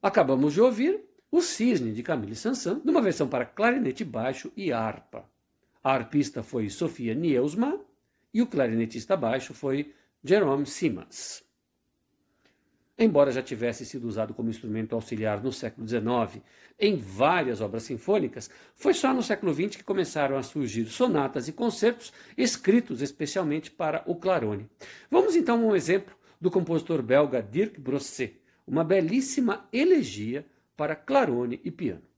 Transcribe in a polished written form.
Acabamos de ouvir o Cisne, de Camille Saint-Saëns, numa versão para clarinete baixo e harpa. A harpista foi Sofia Nielsma e o clarinetista baixo foi Jerome Simmons. Embora já tivesse sido usado como instrumento auxiliar no século XIX em várias obras sinfônicas, foi só no século XX que começaram a surgir sonatas e concertos escritos especialmente para o clarone. Vamos então a um exemplo do compositor belga Dirk Brosset, uma belíssima elegia para clarone e piano.